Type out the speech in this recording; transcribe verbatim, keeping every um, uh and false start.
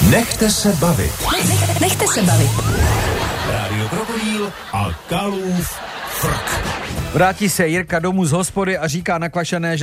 Nechte se bavit. Nech, nechte se bavit. Rádio Krokodýl a Kalův frk. Vrátí se Jirka domů z hospody a říká nakvašené, že